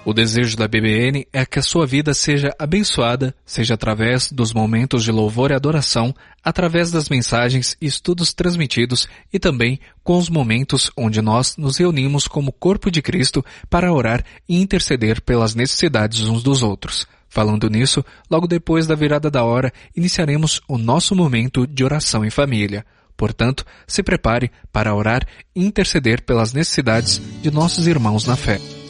O desejo da BBN é que a sua vida seja abençoada, seja através dos momentos de louvor e adoração, através das mensagens e estudos transmitidos e também com os momentos onde nós nos reunimos como corpo de Cristo para orar e interceder pelas necessidades uns dos outros. Falando nisso, logo depois da virada da hora, iniciaremos o nosso momento de oração em família. Portanto, se prepare para orar e interceder pelas necessidades de nossos irmãos na fé.